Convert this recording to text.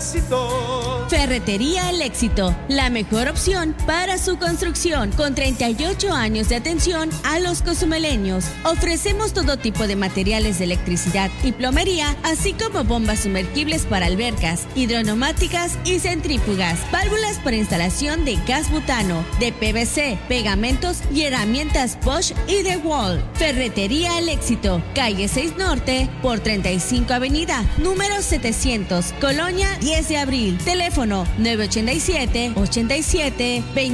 éxito. Ferretería El Éxito, la mejor opción para su construcción, con 38 años de atención a los cozumeleños. Ofrecemos todo tipo de materiales de electricidad y plomería, así como bombas sumergibles para albercas, hidroneumáticas y centrífugas, válvulas para instalación de gas butano, de PVC, pegamentos y herramientas Bosch y DeWalt. Ferretería El Éxito, calle 6 Norte por 35 Avenida, número 700, Colonia 10 de Abril. Teléfono 987 87 20.